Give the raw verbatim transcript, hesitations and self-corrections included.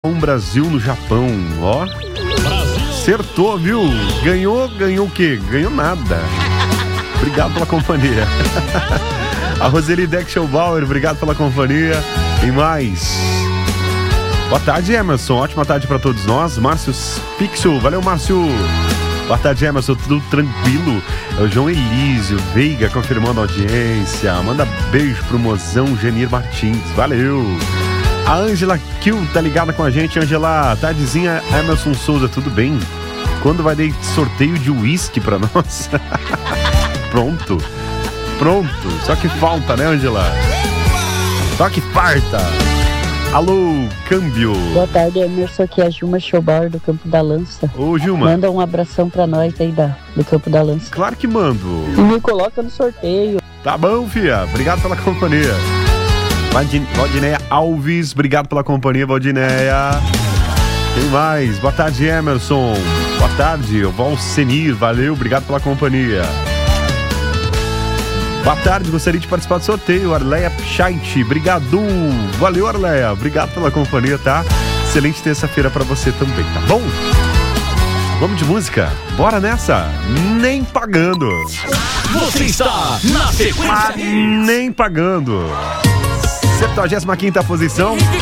Um Brasil no Japão, ó. Acertou, viu? Ganhou, ganhou o quê? Ganhou nada. Obrigado pela companhia. A Roseli Deckschelbauer, obrigado pela companhia. E mais. Boa tarde, Emerson. Ótima tarde pra todos nós. Márcio Pixel, valeu, Márcio. Boa tarde, Emerson. Tudo tranquilo? É o João Elísio Veiga confirmando a audiência. Manda beijo pro mozão Genir Martins. Valeu. A Ângela Kill tá ligada com a gente. Ângela, tardezinha, Emerson Souza, tudo bem? Quando vai ter sorteio de uísque pra nós? Pronto. Pronto. Só que falta, né, Ângela? Só que farta. Alô, câmbio. Boa tarde, Emerson, aqui é a Gilma Schobauer do Campo da Lança. Ô, Gilma. Manda um abração pra nós aí da, do Campo da Lança. Claro que mando. E me coloca no sorteio. Tá bom, fia. Obrigado pela companhia. Valdineia Alves, obrigado pela companhia, Valdineia. Quem mais? Boa tarde, Emerson. Boa tarde, Valcenir, valeu, obrigado pela companhia. Boa tarde, gostaria de participar do sorteio. Arleia Pichait, obrigado. Valeu, Arleia, obrigado pela companhia, tá? Excelente terça-feira pra você também, tá bom? Vamos de música? Bora nessa? Nem pagando. Você está na sequência. Nem pagando. setenta e quinta posição.